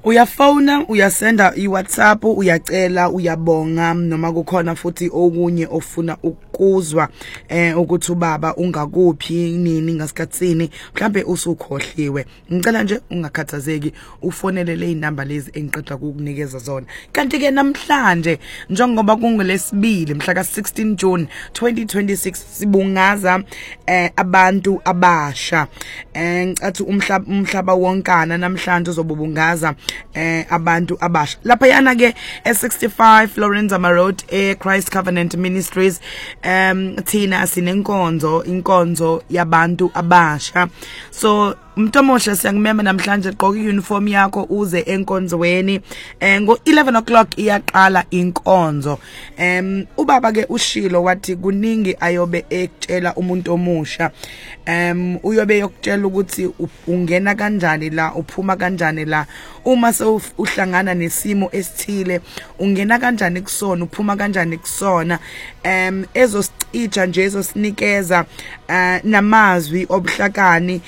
Uyafona, uyasenda iWhatsApp, uyacela, uyabonga noma kukhona futhi okunye ofuna ukuzwa ukuthi ubaba ungakuphi nini ngasikhatsini mhlambe usukhohliwe. Ngicela nje ungakhathazeki ufonele le number lezi engiqeda ukukunikeza zona. Kanti ke namhlanje njengoba kungolesibili mhla ka16 June 2026 sibungaza abantu abasha. Ngicathi umhlaba wonkana namhlanje uzobubungaza abantu abasha lapha yana ke e65 Lorenza Road Christ Covenant Ministries. Thina inkonzo yabantu abasha. So Mtomosha siyangimema namhlanje gqoka uniform yakho uze enkonzweni ngo 11 o'clock iyaqala inkonzo. Ubaba ke ushilo wathi kuningi ayobe ekutshela umuntu omusha. Uyobe yokutshela ukuthi ungena kanjani la, uphuma kanjani la, uma uhlangana nesimo esithile ungena kanjani kusona, uphuma kanjani kusona. Ezosicija nje ezosinikeza namazwi obuhlakani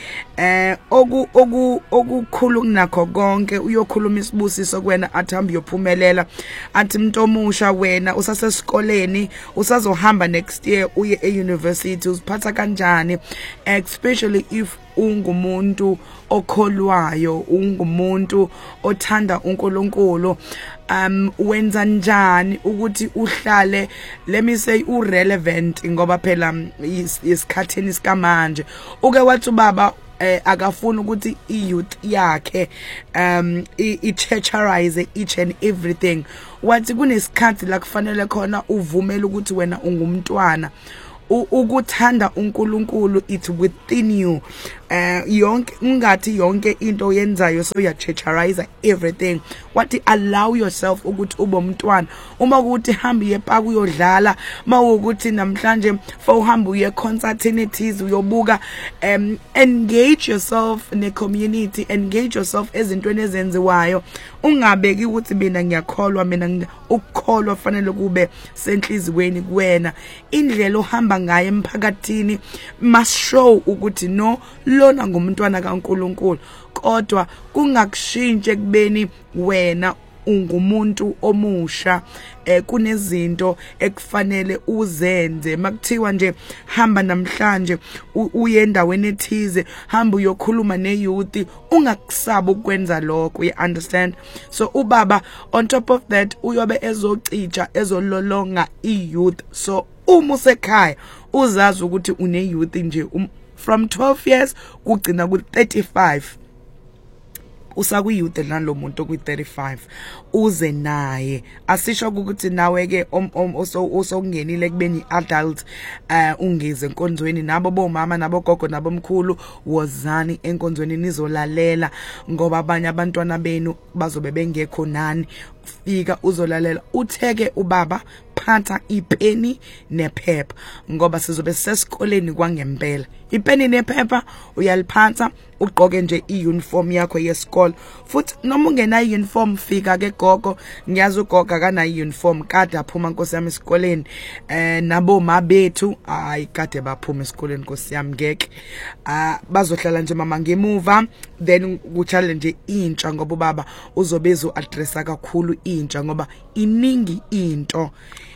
okukhulu kunakho konke. Uyokhuluma isibusiso kwena athi hamba uyophumelela, athi Mntomusha wena usasesikoleni usazohamba next year uye euniversity uziphatha kanjani, especially if ungumuntu okholwayo, ungumuntu othanda uNkulunkulu. Wenza njani ukuthi uhlale, let me say, urelevant ngoba phela isikhatheni sikamanje. Uke wathi ubaba akafuna ukuthi iyouth yakhe i-churcharize each and everything. Wathi kunesikhathi la kufanele khona uvumele ukuthi wena ungumntwana, ukuthanda uNkulunkulu it's within you. Yonke ungathi yonke into yenzayo so ya-churcharize everything. Wathi allow yourself ukuthi ube umntwana. Uma ukuthi hamba uye ePark uyodlala, mawukuthi namhlanje for uhamba uye concertini thize uyobuka, engage yourself ne community, engage yourself ezintweni ezenziwayo. Ungabeki ukuthi mina ngiyakholwa, mina ukukholwa fanele kube senhlizweni kuwena. Indlela ohamba ngayo emphakathini must show ukuthi no, lona ngumntwana kaNkulunkulu, kodwa kungakushintshe kubeni wena ungumuntu omusha. Kunezinto ekufanele uzenze. Makuthiwa nje hamba namhlanje uye endaweni ethize, hamba uyokhuluma neyouth, ungakusaba ukwenza lokho, you understand? So ubaba on top of that uyobe ezocija ezololonga iyouth. So uma usekhaya uzazi ukuthi une youth nje from 12 years kugcina ku35. Usakuyouth nalo muntu okuyi35 uze naye. Asisho ukuthi nawe ke osongenile kubeni adult ungeze enkonzweni nabo bomama nabo gogo nabo mkhulu, wozani enkonzweni nizolalela ngoba abanye abantwana benu bazobe bengekho nani. Fika uzolalela, utheke ubaba, phatha ipeni nephepha ngoba sizobe sesikoleni kwangempela. Ipeni nephepha uyaliphatha, ugqoke nje iuniform yakho yesikole. Futhi noma ungena iuniform fika ke gogo, ngiyazi ugogo kana iuniform kade aphuma Nkosi yami esikoleni. Nabo mabethu hayi kade baphuma esikoleni Nkosi yami ngeke. Bazohlala nje mama ngemuva, then ku-challenge intsha ngoba ubaba uzobezo addressa kakhulu intsha ngoba iningi into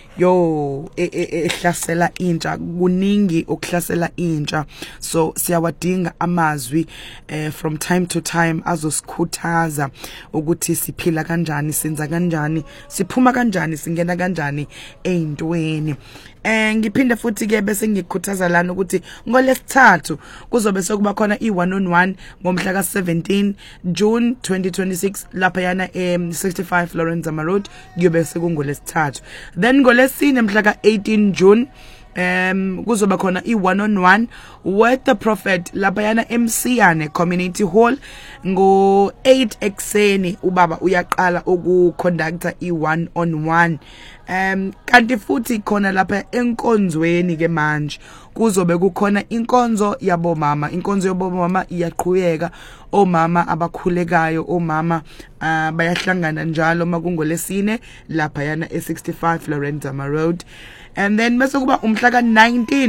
ehlasela intsha, kuningi okuhlasela intsha. So siyawadinga amazwi from time to time azosikhuthaza ukuthi siphila kanjani, senza kanjani, siphuma kanjani, singena kanjani eintweni. Ngiphinde futhi ke bese ngikhuthaza lana ukuthi ngolesithathu kuzobe sekuba khona i1-on-1 ngomhla ka17 June 2026 lapha yana 65 Lorenza Road, kuyobe sekungolesithathu. Then ngolesine mhla ka18 June kuzoba khona i1-on-1 with the prophet lapha yana eMsiyane Community Hall ngo8 ekseni. Ubaba uyaqala ukuconducta i1-on-1. Kanti futhi khona lapha enkonzweni ke manje kuzobe kukhona inkonzo yabomama. Inkonzo yabomama iyaqhubeka, omama abakhulekayo, omama bayahlangana njalo makungolesine lapha yana e65 Lorenza Road. And then bese kuba umhla ka19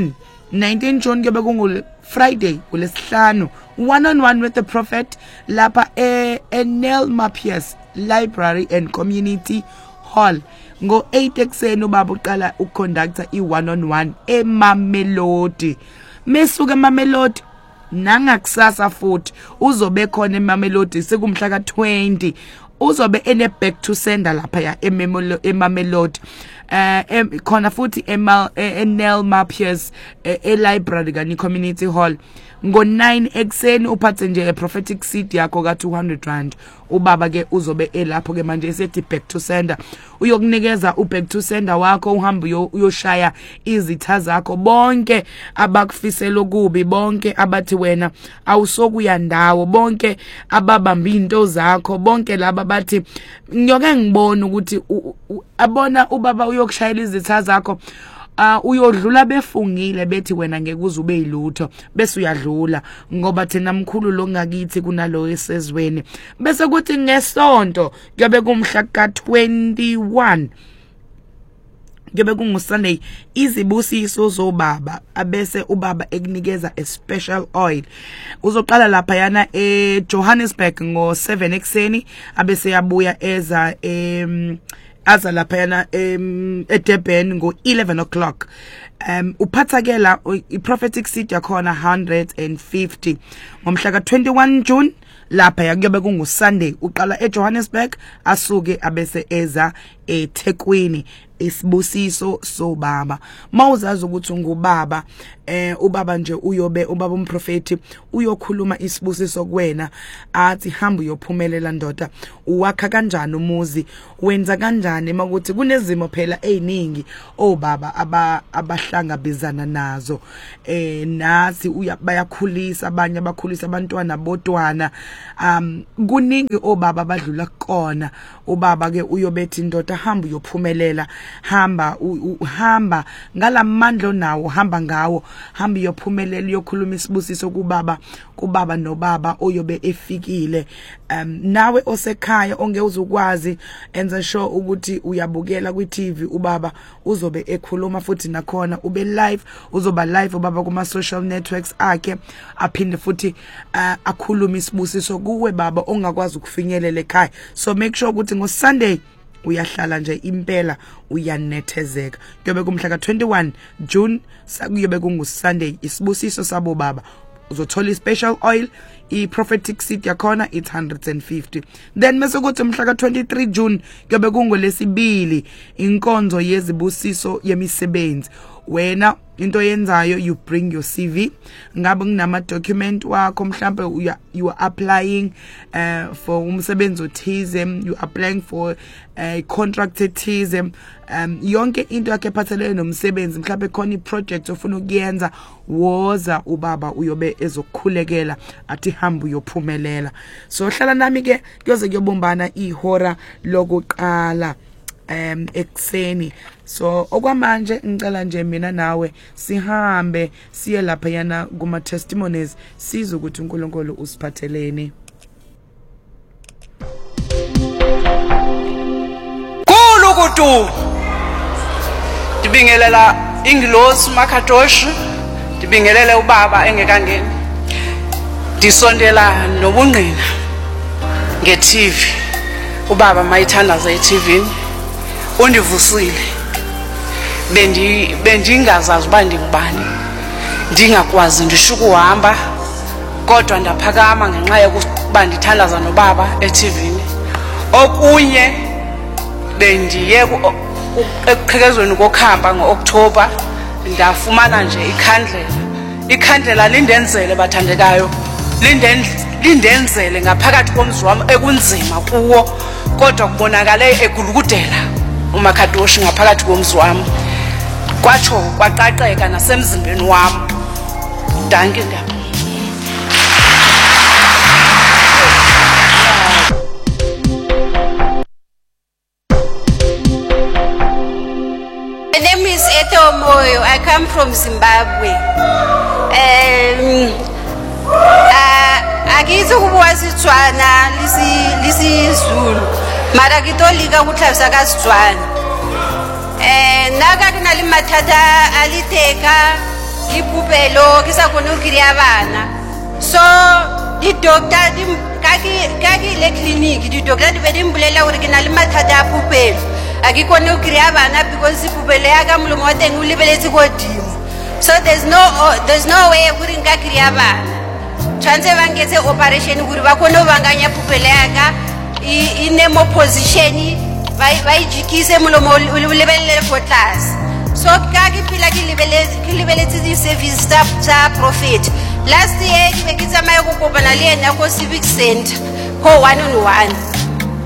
19 June kuyobe kungu Friday kulesihlanu, one-on-one with the prophet lapha Nel Mapias Library and Community Hall. Ngo 8 ekseni ubaba uqala uconductor i-one-on-one eMamelodi. Mesuka eMamelodi nangakusasa futhi uzobe khona eMamelodi sekumhla ka-20. Uzobe ene back to sender lapha ya eMamelodi. Khona futhi Nel Mapias library kanye community hall. Ngo 9 ekseni uphathe nje prophetic seed yakho ka 200 rand. Ubaba ke uzobe elapho ke manje esethi back to sender. Uyokunikeza back to sender wakho uhamba uyoshaya izitha zakho bonke abakufisela kubi, bonke abathi wena awusokuya ndawo, bonke ababamba into zakho, bonke laba bathi ngiyoke ngibona ukuthi abona ubaba uyokushayela izitha zakho. Uyodlula befungile bethi wena ngeke uze ilutho bese uyadlula ngoba thina mkhulu lo ngakithi kunalo esezweni. Bese kuthi ngesonto kuyobe kumhla ka-21 kuyobe kunguSunday izibusiso zobaba, abese ubaba ekunikeza a special oil. Uzoqala lapha yana eJohannesburg ngo 7 ekseni abese yabuya eza aza lapha yana eDurban ngo 11 o'clock. Uphatha ke la i-prophetic seed yakhona 150 ngomhla ka-21 June lapha yakuyobe kunguSunday. Uqala eJohannesburg asuke abese eza eThekwini isibusiso sobaba. Mawuzazi ukuthi ngubaba ubaba nje uyobe ubaba umprofeti uyokhuluma isibusiso kuwena athi hamba uyophumelela ndoda, uwakha kanjani umuzi, wenza kanjani makuthi kunezimo phela eziningi obaba abahlangabezana nazo. Nathi bayakhulisa, abanye abakhulisa abantwana bodwana, kuningi obaba badlula kona. Ubaba ke uyobethi ndoda hamba uyophumelela, hamba ngalamandla nawo, hamba ngawo, hamba uyophumelela uyokhuluma isibusiso kubaba nobaba oyobe efikile. Nawe osekhaya onge uzukwazi enza sure ukuthi uyabukela kwi-TV, ubaba uzobe ekhuluma futhi nakhona ube live, uzoba live ubaba kuma social networks akhe, aphinde futhi akhuluma isibusiso kuwe baba ongakwazi ukufinyelela ekhaya. So make sure ukuthi ngoSunday uyahlala nje impela uyanethezeka. Kuyobe kumhla ka-21 June kuyobe kunguSunday isibusiso sabo baba. Uzothola i-special oil, i-prophetic seed yakhona it's 150. Then mase kuthi mhla ka-23 June kuyobe kungolesibili inkonzo yezibusiso yemisebenzi. Wena into yenzayo you bring your CV, ngabe kunama document wakho, mhlambe you are applying for umsebenzi othize, you applying for a contract ethize, yonke into yakhe ephathelene nomsebenzi, mhlambe khona iproject ofuna ukuyenza, woza ubaba uyobe ezokukhulekela athi hamba uyophumelela. So hlala nami ke kuyoze kuyobumbana ihora lokuqala ekseni. So okwamanje ngicela nje mina nawe sihambe siye lapha yana kuma testimonies sizo ukuthi uNkulunkulu usiphatheleni. Kulukutu dibingelela Inglos Makadoshi, dibingelele ubaba engekangeni, disondela nobungqina nge-TV. Ubaba mayithandaza i-TV undivusile, bendingazazi uba ndingubani, ndingakwazi ndishuka uhamba, kodwa ndaphakama ngenxa yokuba ndithandaza nobaba eTVini. Okunye bendiye ekuqhekezweni kokuhamba ngo-October, ndafumana nje ikhandlela lindenzele bathandekayo, lindenzele ngaphakathi komzi wami ekunzima kuwo, kodwa kubonakale egulukudela uMakadoshi ngaphakathi komzi wami, kwatsho kwaqaqeka nasemzimbeni wami. Danke ndaba. My name is Eto Moyo. I come from Zimbabwe. Akizo kubuwa Setswana lisi Zulu. Mara kitolika kutlhavisa ka Setswana. Naka kuna limathata aliteka di pupelo ke sa kone o kry-a bana. So di-doctor kake le clinic di-doctor di be di mbolela gore ke na le mathata a pupelo a ke kone o kry-a bana because pupelo ya ka molomo wa teng o lebeletse kodimo. So there's no way gore nka kry-a bana. Tshwanetse ba nketse operation gore ba kone o bankanya pupelo ya ka e ne mo position ba ijikise molomo o lebelele ko tlase. So ka ke phela ke lebeletse di-service tsa Prophet. Last year ke be ke tsamaya go kopana le ena ko civic center ko 1-on-1.